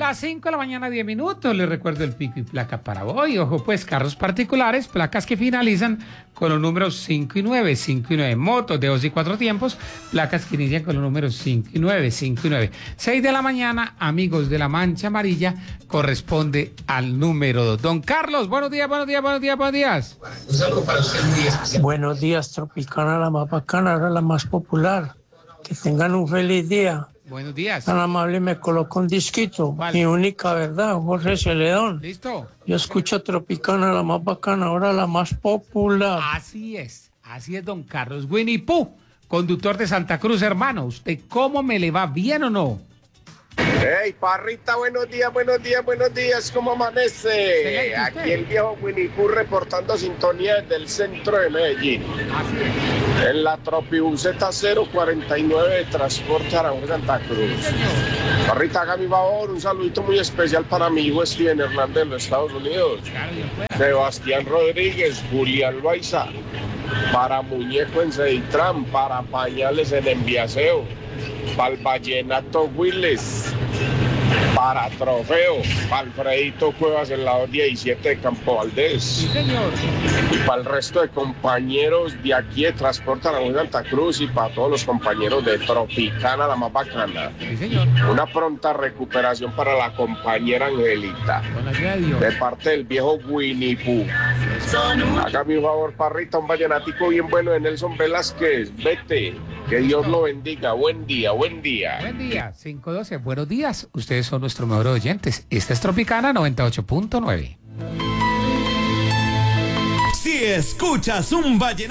las 5 de la mañana, 10 minutos. Les recuerdo el pico y placa para hoy. Ojo, pues, carros particulares, placas que finalizan con los números 5 y 9, 5 y 9. Motos de 2 y 4 tiempos, placas que inician con los números 5 y 9, 5 y 9. 6 de la mañana, amigos de la Mancha Amarilla, corresponde al número 2. Don Carlos, buenos días, buenos días, buenos días, buenos días. Un saludo para usted muy especial. Buenos días, Tropicana, la más bacana, era la más popular. Que tengan un feliz día. Buenos días. Tan amable, me coloco un disquito. Vale. Mi única verdad, Jorge Celedón. ¿Listo? Yo escucho Tropicana, la más bacana, ahora la más popular. Así es, don Carlos. Winnie Pooh, conductor de Santa Cruz, hermano. ¿Usted cómo me le va? ¿Bien o no? Hey, Parrita, buenos días, buenos días, buenos días, ¿cómo amanece? Excelente, Aquí el viejo Winnie Pooh reportando sintonía desde el centro de Medellín. Así es. En la Tropibuseta 049 de Transporte Aranjuez Santa Cruz. Parrita, haga mi favor, un saludito muy especial para mi hijo Steven Hernández de los Estados Unidos. Claro, yo puedo. Sebastián Rodríguez, Julián Loaiza, para Muñeco en Ceditran, para Pañales en Enviaseo, para el Vallenato Willes, para Trofeo, para Alfredito Cuevas en la 217 de Campo Valdés. Sí, señor. Y para el resto de compañeros de aquí de Transporte Aranjuez Santa Cruz y para todos los compañeros de Tropicana, la más bacana. Sí, señor. Una pronta recuperación para la compañera Angelita, Con la ayuda de Dios. de parte del viejo Winnie Pooh. Hágame un favor, Parrita, un vallenatico bien bueno de Nelson Velázquez. Vete, que Dios lo bendiga. Buen día, buen día. Buen día, 512. Buenos días. Ustedes son nuestros mejores oyentes. Esta es Tropicana 98.9. Si escuchas un vallenato